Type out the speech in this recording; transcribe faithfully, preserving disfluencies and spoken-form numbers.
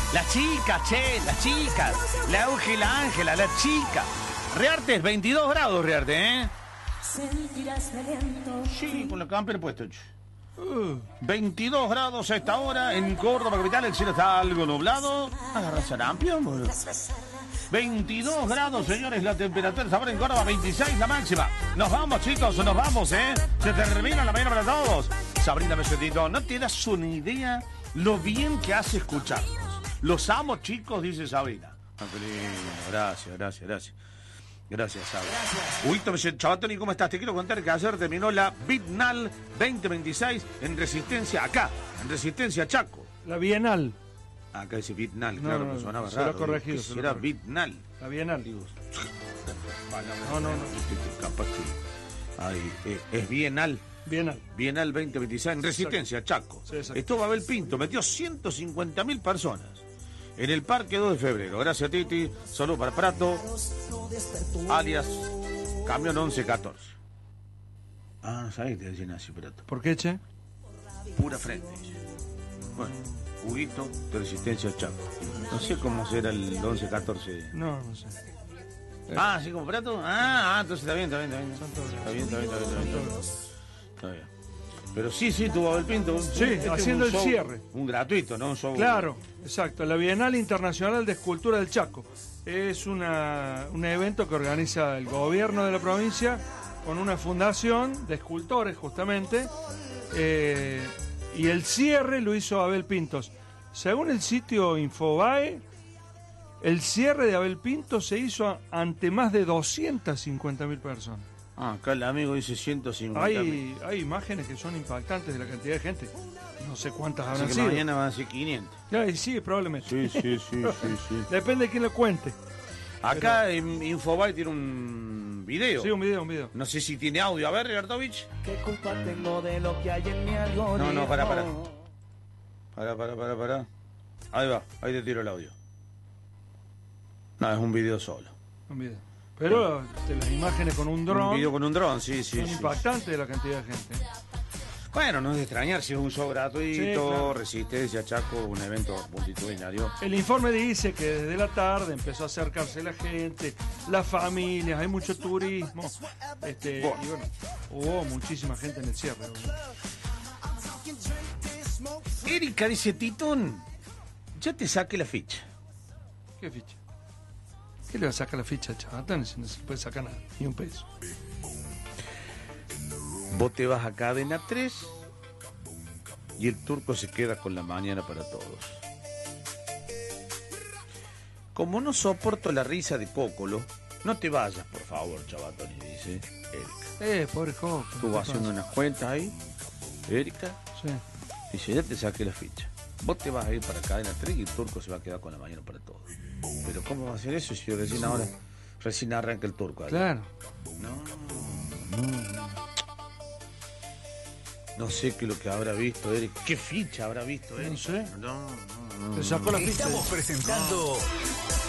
Las chicas, che, las chicas. La Euge y la Ángela, las chicas. Rearte, veintidós grados, Rearte, ¿eh? Sí, con la camper puesto. Uh, veintidós grados a esta hora en Córdoba capital. El cielo está algo nublado. Agarra sarampión, boludo. veintidós grados, señores, la temperatura ahora en Córdoba, veintiséis la máxima. Nos vamos, chicos, nos vamos, ¿eh? Se termina la mañana para todos. Sabrina Mesetito, no te das una idea lo bien que hace escucharnos. Los amo, chicos, dice Sabrina. Ah, qué lindo. Gracias, gracias, gracias. Gracias, Sabrina. Huito me dice, Chavatoni, ¿cómo estás? Te quiero contar que ayer terminó la Bienal veinte veintiséis en Resistencia, acá, en Resistencia Chaco. La Bienal. Acá dice Bienal, No, claro, no, que sonaba se raro. lo ha corregido. ¿Qué será Bienal? La Bienal. Digo, no, no, no. Capaz que... Ay, eh, es Bienal. Bienal. Bienal veinte veintiséis en Resistencia, Chaco. Sí, estuvo Abel Pinto, metió ciento cincuenta mil personas en el Parque dos de febrero. Gracias, Titi. Saludos para Prato, alias Camión once catorce. Ah, ¿sabes qué te decían así, Prato? ¿Por qué, che? Pura frente. Bueno, Huguito de Resistencia, Chaco. No sé cómo será el once catorce. No, no sé. Ah, ¿así como Prato? Ah, ah, entonces está bien, está bien, está bien. Está bien, está bien, está bien, está bien. Está bien. Pero sí, sí, tuvo Abel Pinto. Sí, este haciendo el show, cierre. Un gratuito, ¿no? Un show. Claro, exacto. La Bienal Internacional de Escultura del Chaco. Es una, un evento que organiza el gobierno de la provincia con una fundación de escultores, justamente. Eh, y el cierre lo hizo Abel Pintos. Según el sitio Infobae, el cierre de Abel Pintos se hizo ante más de doscientas cincuenta mil personas. Ah, acá el amigo dice ciento cincuenta Hay, mil. hay imágenes que son impactantes de la cantidad de gente. No sé cuántas Así habrán que sido. mañana van a ser quinientos. Ay, sí, probablemente. Sí, sí, sí, sí, sí. Depende de quién lo cuente. Acá Pero... en Infobae tiene un video. Sí, un video, un video. No sé si tiene audio. A ver, Rigartovich. ¿Qué culpa tengo de lo que hay en mi algoritmo? No, no, para, para. Para, para, para, para. Ahí va, ahí te tiro el audio. No, es un video solo. Un video. Pero de las imágenes con un dron. Un video con un dron, sí, sí. Son sí, impactantes sí. De la cantidad de gente. Bueno, no es de extrañar si es un show gratuito, Sí, claro. Resistencia, Chaco, un evento multitudinario. El informe dice que desde la tarde empezó a acercarse la gente, las familias, hay mucho turismo. Este, Bueno. Y bueno, hubo muchísima gente en el cierre. Erika dice, Titón, ya te saqué la ficha. ¿Qué ficha? ¿Qué le va a sacar la ficha a Chavatán si no se puede sacar nada? Ni un peso. Vos te vas a Cadena tres y el turco se queda con la mañana para todos. Como no soporto la risa de Cócolo, no te vayas, por favor, Chavatón, dice Erika. Eh, pobre Coco. Estuvo haciendo unas cuentas ahí, Erika. Sí. Dice, ya te saqué la ficha. Vos te vas a ir para Cadena tres y el turco se va a quedar con la mañana para todos. Pero ¿cómo va a hacer eso si recién ahora, recién arranca el turco? ¿Vale? Claro. No, no, no. No sé qué es lo que habrá visto Eric. ¿Qué ficha habrá visto Eric? No sé. No, no, no. Le sacó la ficha. Estamos presentando